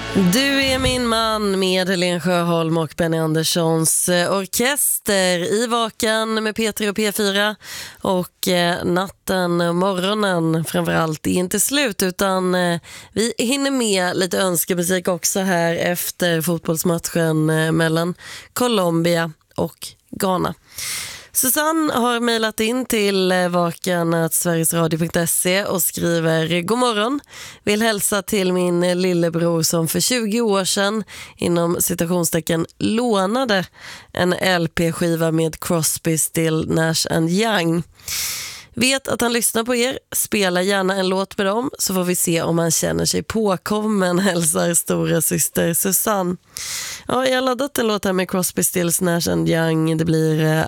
Du är min man med Helene Sjöholm och Benny Anderssons orkester i Vakan med P3 och P4. Och natten och morgonen framförallt är inte slut, utan vi hinner med lite önskemusik också här efter fotbollsmatchen mellan Colombia och Ghana. Susanne har mejlat in till vakan@sverigesradio.se och skriver: God morgon, vill hälsa till min lillebror som för 20 år sedan inom citationstecken lånade en LP-skiva med Crosby, Still, Nash & Young. Vet att han lyssnar på er, spela gärna en låt med dem så får vi se om han känner sig påkommen, hälsar stora syster Susanne. Ja, jag har laddat en låt här med Crosby, Stills, Nash & Young. Det blir